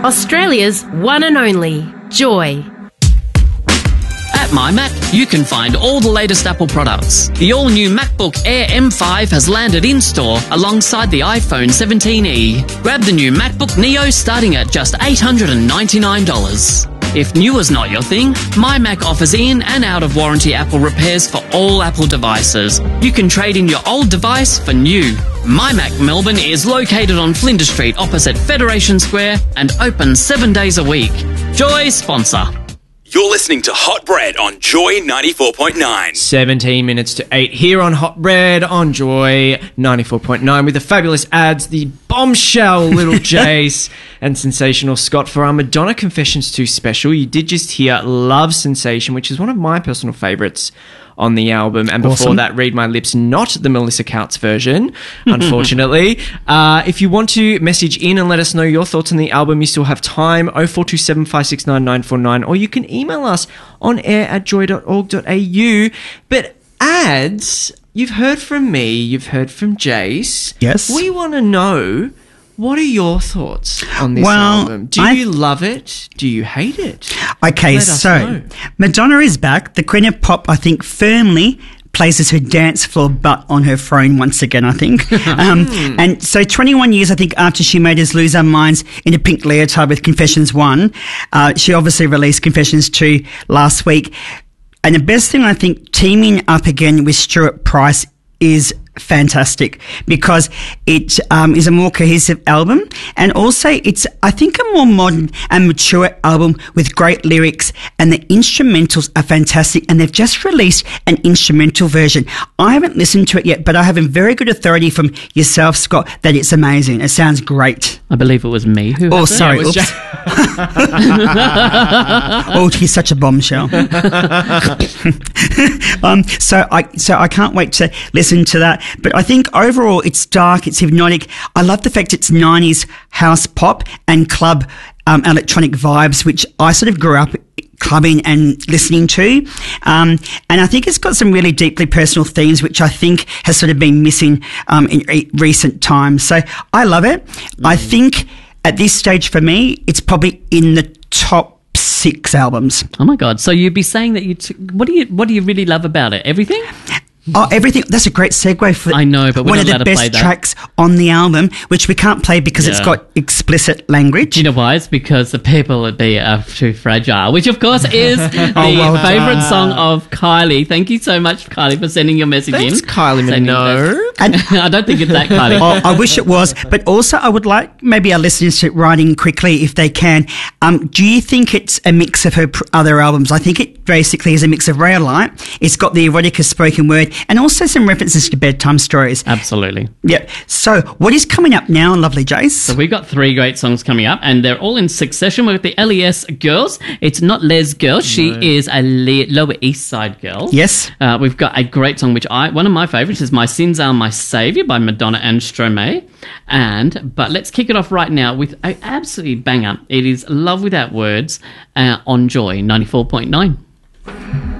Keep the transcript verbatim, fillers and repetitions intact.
Australia's one and only Joy. At MyMac, you can find all the latest Apple products. The all-new MacBook Air M five has landed in-store alongside the iPhone seventeen E. Grab the new MacBook Neo starting at just eight hundred ninety-nine dollars. If new is not your thing, MyMac offers in and out-of-warranty Apple repairs for all Apple devices. You can trade in your old device for new. MyMac Melbourne is located on Flinders Street opposite Federation Square and open seven days a week. Joy sponsor. You're listening to Hot Bread on Joy ninety-four point nine. seventeen minutes to eight here on Hot Bread on Joy ninety-four point nine with the fabulous ads, the bombshell Little Jace and sensational Scott for our Madonna Confessions two special. You did just hear Love Sensation, which is one of my personal favourites on the album, and before Awesome. that, Read My Lips, not the Melissa Couts version, unfortunately. uh, if you want to message in and let us know your thoughts on the album, you still have time, oh four two seven, five six nine, nine four nine, or you can email us on air at joy dot org dot a u. But ads, you've heard from me, you've heard from Jace. Yes. We want to know, what are your thoughts on this Well, album? Do I- you love it? Do you hate it? Okay, Let us so know. Madonna is back. The Queen of Pop, I think, firmly places her dance floor butt on her throne once again, I think. um, and so twenty-one years, I think, after she made us lose our minds in a pink leotard with Confessions one, uh, she obviously released Confessions two last week. And the best thing, I think, teaming up again with Stuart Price is fantastic, because it um, is a more cohesive album, and also it's, I think, a more modern and mature album with great lyrics, and the instrumentals are fantastic, and they've just released an instrumental version. I haven't listened to it yet, but I have a very good authority from yourself, Scott, that it's amazing. It sounds great. I believe it was me who Oh, had sorry. it was Oops. Oh, he's such a bombshell. um, so I so I can't wait to listen to that. But I think overall it's dark, it's hypnotic. I love the fact it's nineties house pop and club um, electronic vibes, which I sort of grew up clubbing and listening to. Um, and I think it's got some really deeply personal themes, which I think has sort of been missing um, in re- recent times. So I love it. Mm. I think at this stage for me, it's probably in the top six albums. Oh my God! So you'd be saying that you? T- what do you? What do you really love about it? Everything? Oh, everything. That's a great segue for I know, but we're one not of the allowed to play best that. tracks on the album, which we can't play because it's Yeah. got explicit language. Do you know why? It's because the people would be uh, too fragile, which of course is the well favourite song of Kylie. Thank you so much, Kylie, for sending your message Thanks, in. Kylie Sending Minogue. this. I don't think it's that Kylie. Oh, I wish it was, but also I would like maybe our listeners to write in quickly if they can. Um, do you think it's a mix of her pr- other albums? I think it basically is a mix of Ray of Light. It's got the erotica spoken word and also some references to bedtime stories. Absolutely. Yeah. So what is coming up now, lovely Jace? So we've got three great songs coming up, and they're all in succession with the L E S girls. It's not Les girl. She is a Le- Lower East Side girl. Yes. Uh, we've got a great song, which I one of my favourites is My Sins Are My Saviour by Madonna and Stromae. And, but let's kick it off right now with an absolutely banger. It is Love Without Words uh, on Joy ninety-four point nine.